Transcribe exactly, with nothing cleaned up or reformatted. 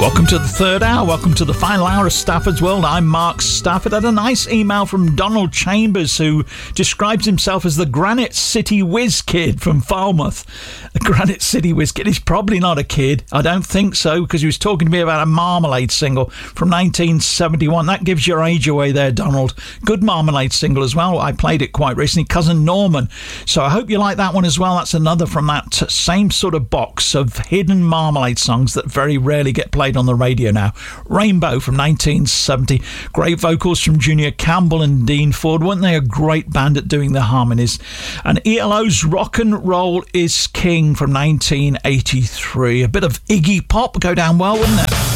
Welcome to the third hour. Welcome to the final hour of Stafford's World. I'm Mark Stafford. I had a nice email from Donald Chambers, who describes himself as the Granite City Whiz Kid from Falmouth. The Granite City Whiz Kid. He's probably not a kid. I don't think so, because he was talking to me about a Marmalade single from nineteen seventy-one. That gives your age away there, Donald. Good Marmalade single as well. I played it quite recently. Cousin Norman. So I hope you like that one as well. That's another from that same sort of box of hidden Marmalade songs that very rarely get played on the radio now. Rainbow from nineteen seventy. Great vocals from Junior Campbell and Dean Ford. Weren't they a great band at doing the harmonies? And E L O's Rock and Roll is King from nineteen eighty-three. A bit of Iggy Pop would go down well, wouldn't it?